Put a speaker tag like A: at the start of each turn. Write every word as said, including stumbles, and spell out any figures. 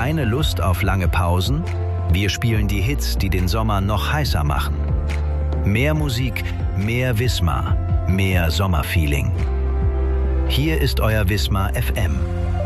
A: Keine Lust auf lange Pausen? Wir spielen die Hits, die den Sommer noch heißer machen. Mehr Musik, mehr Wismar, mehr Sommerfeeling. Hier ist euer Wismar F M.